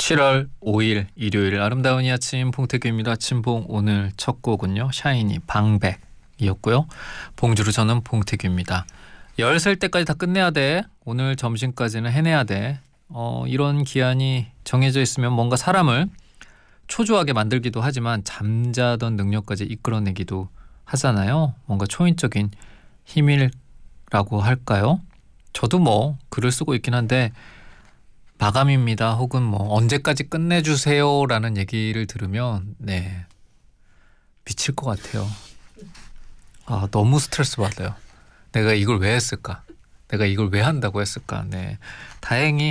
7월 5일 일요일 아름다운 이 아침 봉태규입니다. 아침봉 오늘 첫 곡은요. 샤이니 방백이었고요. 봉주로 저는 봉태규입니다. 10살 때까지 다 끝내야 돼. 오늘 점심까지는 해내야 돼. 이런 기한이 정해져 있으면 뭔가 사람을 초조하게 만들기도 하지만 잠자던 능력까지 이끌어내기도 하잖아요. 뭔가 초인적인 힘이라고 할까요? 저도 뭐 글을 쓰고 있긴 한데 마감입니다. 혹은 뭐 언제까지 끝내주세요 라는 얘기를 들으면 미칠 것 같아요. 너무 스트레스 받아요. 내가 이걸 왜 했을까? 내가 이걸 왜 한다고 했을까? 다행히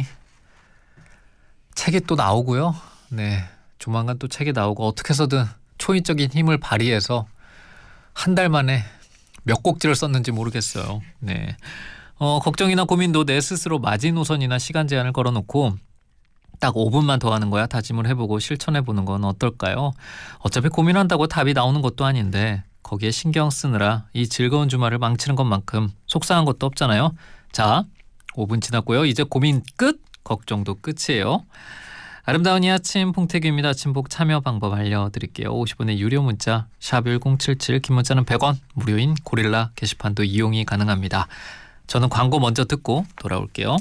책이 또 나오고요. 조만간 또 책이 나오고 어떻게 해서든 초인적인 힘을 발휘해서 한 달 만에 몇 곡지를 썼는지 모르겠어요. 걱정이나 고민도 내 스스로 마지노선이나 시간 제한을 걸어놓고 딱 5분만 더 하는 거야 다짐을 해보고 실천해보는 건 어떨까요? 어차피 고민한다고 답이 나오는 것도 아닌데 거기에 신경 쓰느라 이 즐거운 주말을 망치는 것만큼 속상한 것도 없잖아요. 자, 5분 지났고요. 이제 고민 끝, 걱정도 끝이에요. 아름다운 이 아침 봉태규입니다. 아침복 참여 방법 알려드릴게요. 50원의 유료 문자 샵 1077, 긴 문자는 100원, 무료인 고릴라 게시판도 이용이 가능합니다. 저는 광고 먼저 듣고 돌아올게요.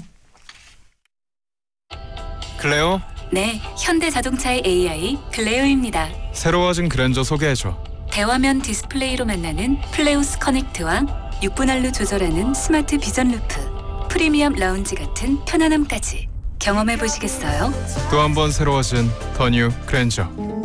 클레오? 네, 현대자동차의 AI 클레오입니다. 새로워진 그랜저 소개해줘. 대화면 디스플레이로 만나는 플레오스 커넥트와 6분할로 조절하는 스마트 비전 루프, 프리미엄 라운지 같은 편안함까지 경험해 보시겠어요? 또 한 번 새로워진 더 뉴 그랜저.